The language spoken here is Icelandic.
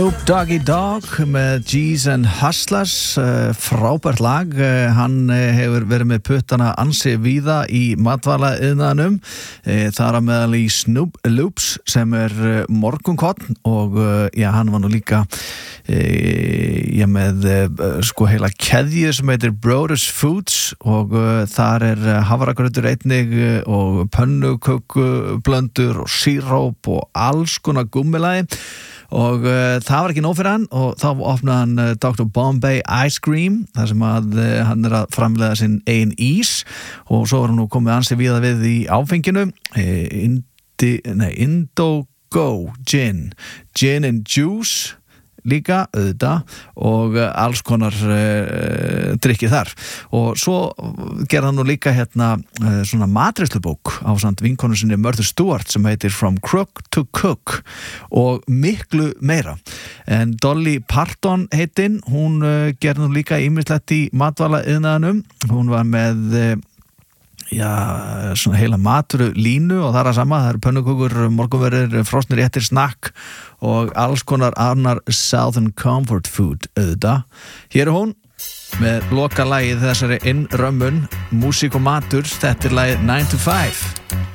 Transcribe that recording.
Doggy Dog með G's and Hustlers, frábært lag. Hann hefur verið með puttana ansi víða í matvælaiðnaðinum, þar að meðal í Snoop Loops sem morgunkorn og hann var nú líka með heila keðju sem heitir Broders Foods og þar hafragrautur einnig og pönnukökublöndur og síróp og alls konar gúmmilagi. Og það var ekki nóg fyrir hann og þá opnaði hann Dr. Bombay Ice Cream þar sem að hann að framleiða sinn eigin ís og svo var hann nú komið ansi víða við í áfenginu Indigo Gin and Juice líka auðvitað og alls konar drykki þar og svo gerði hann nú líka svona matreiðslubók ásamt vinkonu sinni Martha Stewart sem heitir From Crook to Cook og miklu meira en Dolly Parton heitinn, hún gerði nú líka ýmislegt í matvælaiðnaðinum, hún var með svona heila maturlínu og það sama, það pönnukökur, morgunverðir, frosnir réttir, snakk og alls konar annar Southern Comfort Food auðvitað. Hér hún með lokalagið þessari innrömmun, músík og matur, þetta lagið 9 to 5.